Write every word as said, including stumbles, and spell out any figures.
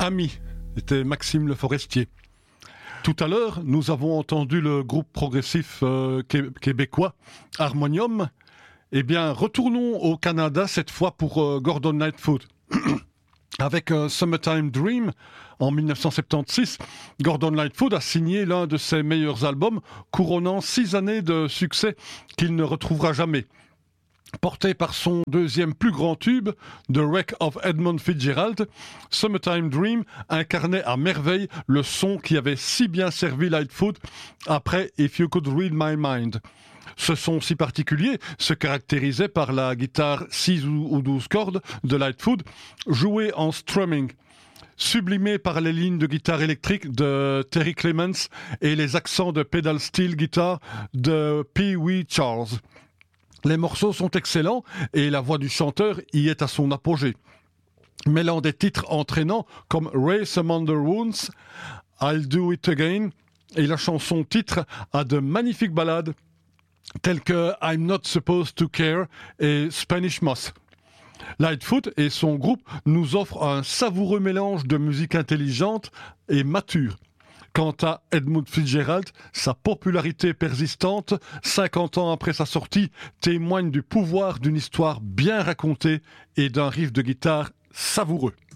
Ami, était Maxime Le Forestier. Tout à l'heure, nous avons entendu le groupe progressif euh, qué- québécois Harmonium. Eh bien, retournons au Canada, cette fois pour euh, Gordon Lightfoot. Avec euh, Summertime Dream, en dix-neuf cent soixante-seize, Gordon Lightfoot a signé l'un de ses meilleurs albums, couronnant six années de succès qu'il ne retrouvera jamais. Porté par son deuxième plus grand tube, The Wreck of Edmund Fitzgerald, Summertime Dream incarnait à merveille le son qui avait si bien servi Lightfoot après If You Could Read My Mind. Ce son si particulier se caractérisait par la guitare six ou douze cordes de Lightfoot, jouée en strumming, sublimée par les lignes de guitare électrique de Terry Clements et les accents de pedal steel guitar de Pee Wee Charles. Les morceaux sont excellents et la voix du chanteur y est à son apogée. Mêlant des titres entraînants comme Race Among the Wounds, I'll Do It Again et la chanson titre a de magnifiques ballades telles que I'm Not Supposed to Care et Spanish Moss. Lightfoot et son groupe nous offrent un savoureux mélange de musique intelligente et mature. Quant à Edmund Fitzgerald, sa popularité persistante, cinquante ans après sa sortie, témoigne du pouvoir d'une histoire bien racontée et d'un riff de guitare savoureux.